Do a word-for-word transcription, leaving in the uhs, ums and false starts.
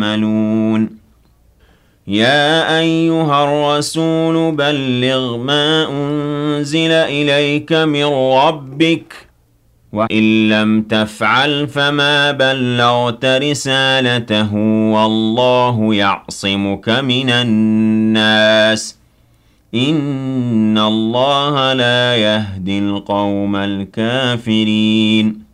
يعملون يا أيها الرسول بلغ ما أنزل إليك من ربك وإن لم تفعل فما بلغت رسالته والله يعصمك من الناس إن الله لا يهدي القوم الكافرين